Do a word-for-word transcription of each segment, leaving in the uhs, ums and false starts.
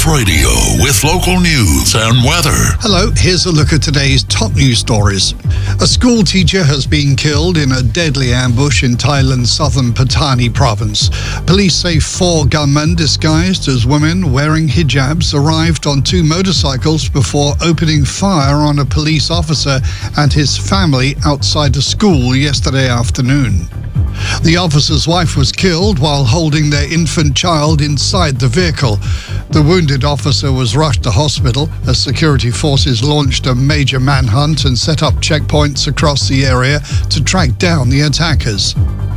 Golf Radio with local news and weather. Hello, here's a look at today's top news stories. A school teacher has been killed in a deadly ambush in Thailand's southern Pattani province. Police say four gunmen disguised as women wearing hijabs arrived on two motorcycles before opening fire on a police officer and his family outside a school yesterday afternoon. The officer's wife was killed while holding their infant child inside the vehicle. The wounded officer was rushed to hospital as security forces launched a major manhunt and set up checkpoints across the area to track down the attackers.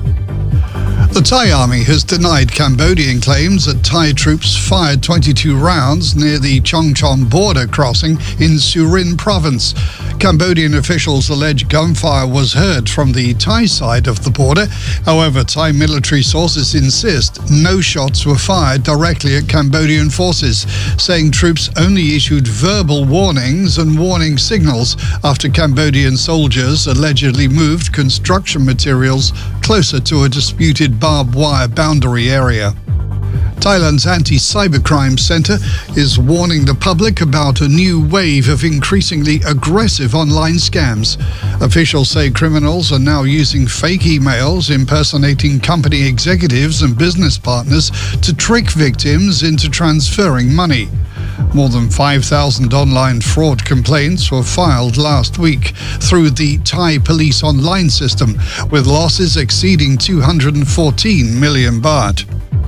The Thai army has denied Cambodian claims that Thai troops fired twenty-two rounds near the Chongchon border crossing in Surin province. Cambodian officials allege gunfire was heard from the Thai side of the border. However, Thai military sources insist no shots were fired directly at Cambodian forces, saying troops only issued verbal warnings and warning signals after Cambodian soldiers allegedly moved construction materials closer to a disputed barbed wire boundary area. Thailand's Anti-Cybercrime Centre is warning the public about a new wave of increasingly aggressive online scams. Officials say criminals are now using fake emails impersonating company executives and business partners to trick victims into transferring money. More than five thousand online fraud complaints were filed last week through the Thai police online system, with losses exceeding two hundred fourteen million baht.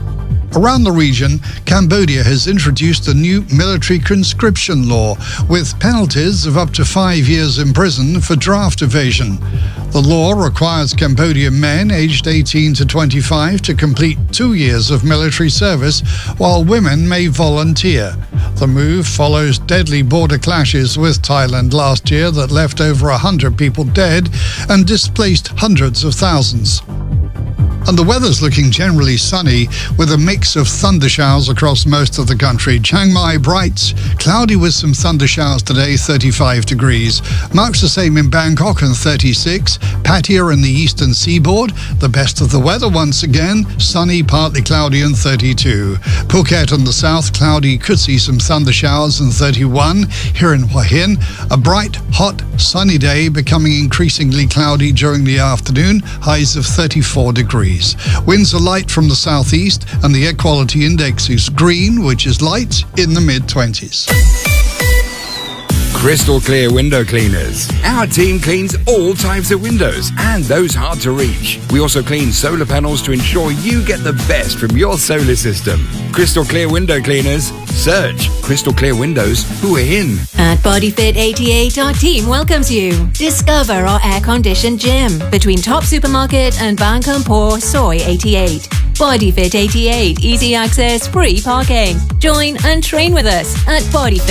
Around the region, Cambodia has introduced a new military conscription law with penalties of up to five years in prison for draft evasion. The law requires Cambodian men aged eighteen to twenty-five to complete two years of military service, while women may volunteer. The move follows deadly border clashes with Thailand last year that left over one hundred people dead and displaced hundreds of thousands. And the weather's looking generally sunny with a mix of thunder showers across most of the country. Chiang Mai bright, cloudy with some thunder showers today, thirty-five degrees. Much the same in Bangkok and thirty-six. Pattaya in the eastern seaboard, the best of the weather once again, sunny, partly cloudy and thirty-two. Phuket in the south, cloudy, could see some thunder showers and thirty-one. Here in Hua Hin, a bright, hot, sunny day becoming increasingly cloudy during the afternoon, highs of thirty-four degrees. Winds are light from the southeast and the air quality index is green, which is light, in the mid-twenties. Crystal Clear Window Cleaners. Our team cleans all types of windows and those hard to reach. We also clean solar panels to ensure you get the best from your solar system. Crystal Clear Window Cleaners. Search Crystal Clear Windows Hua Hin. At BodyFit eighty-eight, our team welcomes you. Discover our air-conditioned gym between Top Supermarket and Bang Kampor Soy eighty-eight. BodyFit eighty-eight, easy access, free parking. Join and train with us at BodyFit.